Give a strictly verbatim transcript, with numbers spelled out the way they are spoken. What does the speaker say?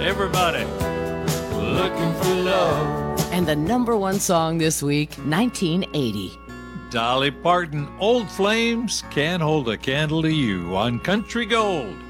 Everybody, looking for love. And the number one song this week, nineteen eighty. Dolly Parton, Old Flames Can't Hold a Candle to You on Country Gold.